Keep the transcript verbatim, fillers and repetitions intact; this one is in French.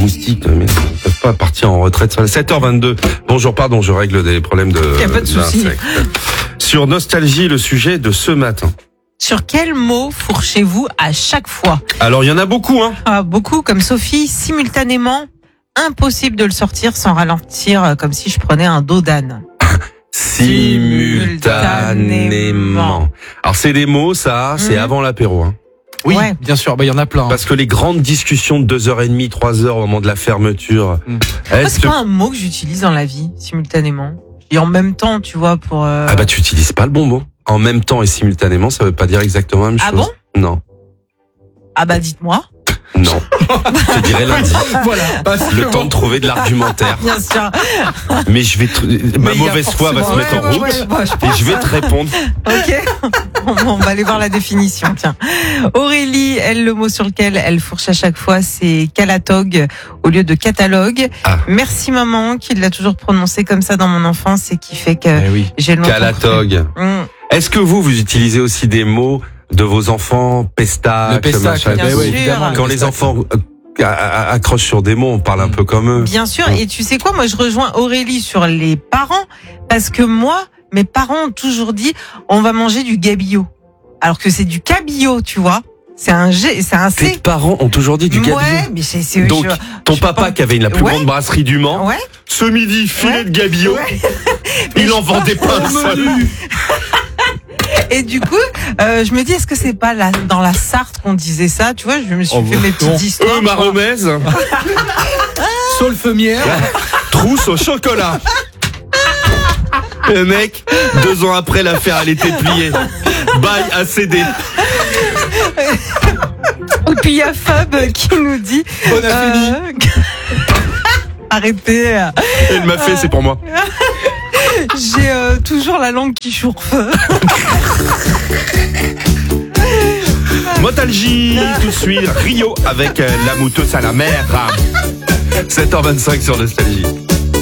moustiques, mais ils peuvent pas partir en retraite. sept heures vingt-deux. Bonjour, pardon, je règle des problèmes de. Y a pas de souci. Sur Nostalgie, le sujet de ce matin. Sur quel mot fourchez-vous à chaque fois? Alors, il y en a beaucoup, hein. Ah, beaucoup, comme Sophie, simultanément. Impossible de le sortir sans ralentir, comme si je prenais un dos d'âne. Simultanément. Alors, c'est des mots, ça, c'est Mhm. avant l'apéro, hein. Oui, Ouais. bien sûr, bah il y en a plein. Parce que les grandes discussions de deux heures et demie, trois heures au moment de la fermeture. Mm. Moi, Est-ce c'est que... pas un mot que j'utilise dans la vie, simultanément. Et en même temps, tu vois, pour... Euh... Ah bah, tu utilises pas le bon mot. En même temps et simultanément, ça veut pas dire exactement la même Ah chose. bon Non. Ah bah, dites-moi. Non. Je te dirai lundi. Voilà. Le temps de trouver de l'argumentaire. Bien sûr. Mais je vais, te... ma Mais il y a mauvaise foi va se forcément- mettre en Ouais, route. ouais, ouais, ouais, je Et pense. je vais te répondre. Ok. Bon, on va aller voir la définition, tiens. Aurélie, elle, le mot sur lequel elle fourche à chaque fois, c'est calatog au lieu de catalogue. Ah. Merci maman, qui l'a toujours prononcé comme ça dans mon enfance et qui fait que Eh oui. j'ai longtemps Calatog. cru. Mmh. Est-ce que vous, vous utilisez aussi des mots de vos enfants, pestac, Le pestac, machin, bien bah ouais, sûr. évidemment. le Quand les pestac. enfants euh, a- a- accrochent sur des mots, on parle un peu comme eux. Bien sûr. Et tu sais quoi, moi je rejoins Aurélie sur les parents parce que moi, mes parents ont toujours dit on va manger du gabillo, alors que c'est du cabillaud, tu vois. C'est un G, c'est un Tes C. parents ont toujours dit du Ouais, gabillo. mais c'est c'est Donc, je- ton je papa pense- qui avait la plus Ouais. grande brasserie du Mans, Ouais. ce midi, filet Ouais. de gabillo, Ouais. il Mais en je vendait pas un seul. Et du coup, euh, je me dis, est-ce que c'est pas là, dans la Sarthe qu'on disait ça? Tu vois, je me suis Oh, fait bon. mes petites histoires. Eux, ma remaise, Saulfemière. trousse au chocolat. Le mec, deux ans après, l'affaire, elle était pliée. Bye, A C D. Et puis il y a Fab qui nous dit. On a fini. Arrêtez. Elle m'a fait, c'est pour moi. J'ai euh, toujours la langue qui chourfe. Motalgie, tout de suite, Rio avec euh, la mouteuse à la mer. sept heures vingt-cinq sur Nostalgie.